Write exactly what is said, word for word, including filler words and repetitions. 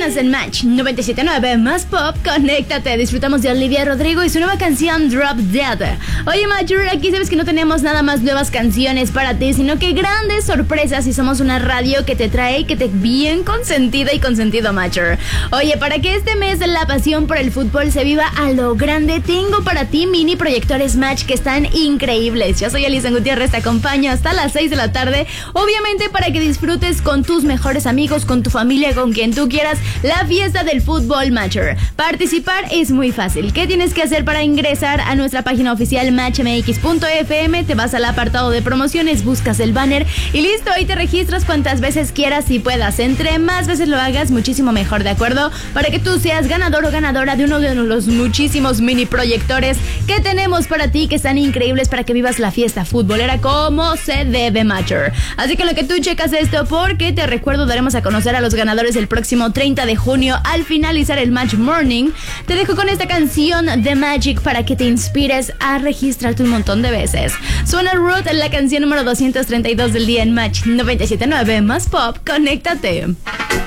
Estás en Match noventa y siete punto nueve más Pop. Conéctate. Disfrutamos de Olivia Rodrigo y su nueva canción Drop Dead. Oye, Matcher, aquí sabes que no tenemos nada más nuevas canciones para ti, sino que grandes sorpresas, y somos una radio que te trae y que te bien consentida y consentido, Matcher. Oye, para que este mes la pasión por el fútbol se viva a lo grande, tengo para ti mini proyectores Match que están increíbles. Yo soy Alison Gutiérrez, te acompaño hasta las seis de la tarde, obviamente para que disfrutes con tus mejores amigos, con tu familia, con quien tú quieras, la fiesta del fútbol, Matcher. Participar es muy fácil. ¿Qué tienes que hacer para ingresar a nuestra página oficial match m x punto f m? Te vas al apartado de promociones, buscas el banner y listo, ahí te registras cuantas veces quieras y puedas. Entre más veces lo hagas, muchísimo mejor, ¿de acuerdo? Para que tú seas ganador o ganadora de uno de los muchísimos mini proyectores que tenemos para ti, que están increíbles para que vivas la fiesta futbolera como se debe, Matcher. Así que lo que tú checas esto, porque te recuerdo, daremos a conocer a los ganadores el próximo treinta de junio al finalizar el Match Morning. Te dejo con esta canción de Magic para que te inspires a registrarte un montón de veces. Suena Root, la canción número doscientos treinta y dos del día en Match noventa y siete punto nueve más Pop. Conéctate.